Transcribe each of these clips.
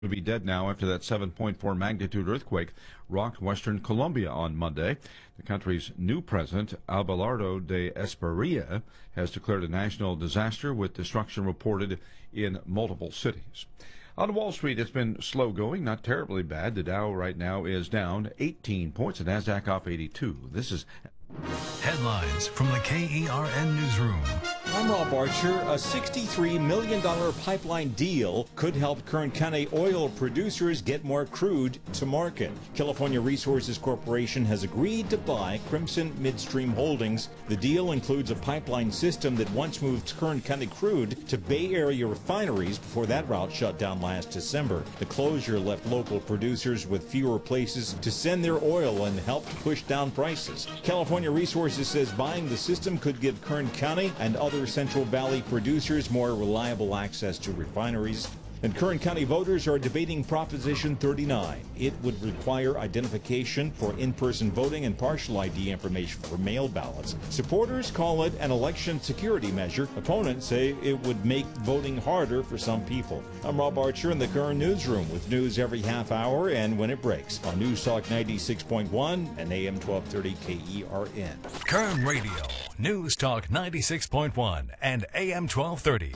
To be dead now after that 7.4 magnitude earthquake rocked western Colombia on Monday. The country's new president, Abelardo de Esperia, has declared a national disaster with destruction reported in multiple cities. On Wall Street, it's been slow going, not terribly bad. The Dow right now is down 18 points, the Nasdaq off 82. This is headlines from the KERN newsroom. I'm Rob Archer. A $63 million pipeline deal could help Kern County oil producers get more crude to market. California Resources Corporation has agreed to buy Crimson Midstream Holdings. The deal includes a pipeline system that once moved Kern County crude to Bay Area refineries before that route shut down last December. The closure left local producers with fewer places to send their oil and helped push down prices. California Resources says buying the system could give Kern County and other Central Valley producers more reliable access to refineries. And Kern County voters are debating Proposition 39. It would require identification for in-person voting and partial ID information for mail ballots. Supporters call it an election security measure. Opponents say it would make voting harder for some people. I'm Rob Archer in the Kern Newsroom with news every half hour and when it breaks on News Talk 96.1 and AM 1230 KERN. Kern Radio, News Talk 96.1 and AM 1230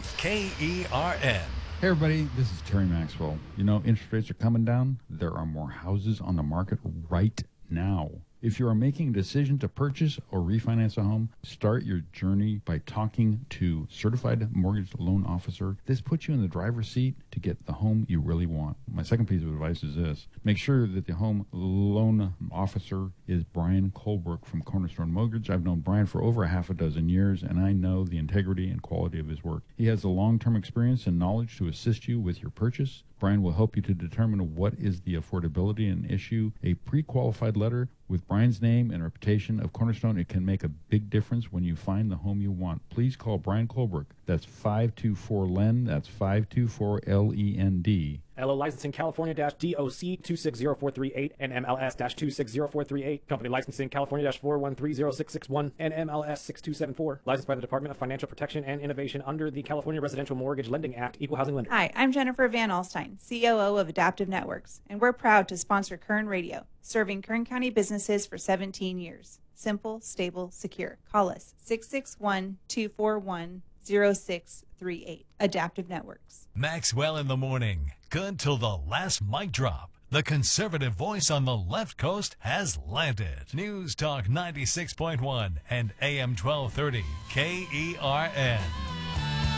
KERN. Hey everybody, this is Terry Maxwell. You know, interest rates are coming down. There are more houses on the market right now. If you are making a decision to purchase or refinance a home, start your journey by talking to certified mortgage loan officer. This puts you in the driver's seat to get the home you really want. My second piece of advice is this. Make sure that the home loan officer is Brian Colbrook from Cornerstone Mortgage. I've known Brian for over half a dozen years, and I know the integrity and quality of his work. He has the long-term experience and knowledge to assist you with your purchase. Brian will help you to determine what is the affordability and issue a pre-qualified letter. With Brian's name and reputation of Cornerstone, it can make a big difference when you find the home you want. Please call Brian Colbrook. That's 524-LEND. That's 524-LEND. LO licensing California-DOC 260438 and MLS-260438. Company licensing California-4130661 and MLS-6274. Licensed by the Department of Financial Protection and Innovation under the California Residential Mortgage Lending Act, Equal Housing Lender. Hi, I'm Jennifer Van Alstyne, COO of Adaptive Networks, and we're proud to sponsor Kern Radio, serving Kern County businesses for 17 years. Simple, stable, secure. Call us 661-241-0638. Adaptive Networks. Maxwell in the morning. Good till the last mic drop. The conservative voice on the left coast has landed. News Talk 96.1 and AM 1230 KERN.